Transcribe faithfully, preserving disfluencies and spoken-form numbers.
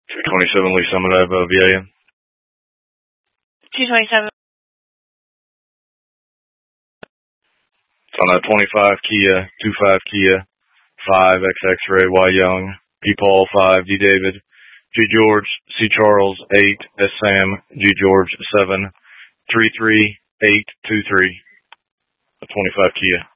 two twenty-seven Lee Summit Ave, V A N. two twenty-seven. It's on a twenty-five Kia, twenty-five Kia, five X X-Ray, Y Young, P Paul, five D David, G George, C Charles, eight S Sam, G George, seven three three eight two three. A twenty-five Kia.